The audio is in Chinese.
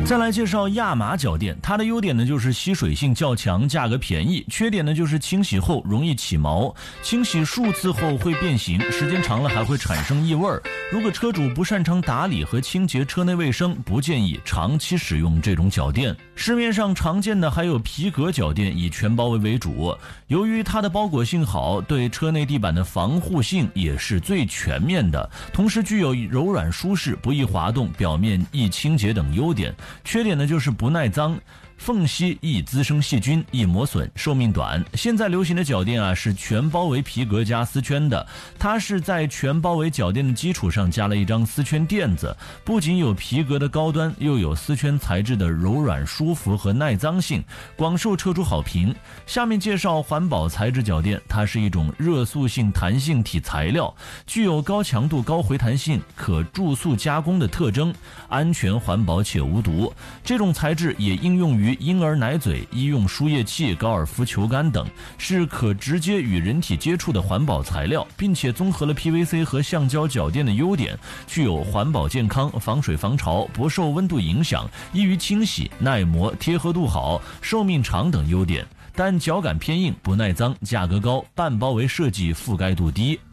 再来介绍亚麻脚垫，它的优点呢就是吸水性较强，价格便宜。缺点呢就是清洗后容易起毛，清洗数次后会变形，时间长了还会产生异味。如果车主不擅长打理和清洁车内卫生，不建议长期使用这种脚垫。市面上常见的还有皮革脚垫，以全包围为主。由于它的包裹性好，对车内地板的防护性也是最全面的，同时具有柔软舒适、不易滑动、表面易清洁等优点。缺点呢就是不耐脏，缝隙易滋生细菌，易磨损，寿命短。现在流行的脚垫是全包围皮革加丝圈的，它是在全包围脚垫的基础上加了一张丝圈垫子，不仅有皮革的高端，又有丝圈材质的柔软舒服和耐脏性，广受车主好评。下面介绍环保材质脚垫，它是一种热塑性弹性体材料，具有高强度、高回弹性、可注塑加工的特征，安全环保且无毒。这种材质也应用于婴儿奶嘴、医用输液器、高尔夫球杆等，是可直接与人体接触的环保材料，并且综合了 PVC 和橡胶脚垫的优点，具有环保健康、防水防潮、不受温度影响、易于清洗、耐磨、贴合度好、寿命长等优点。但脚感偏硬、不耐脏、价格高，半包围设计覆盖度低。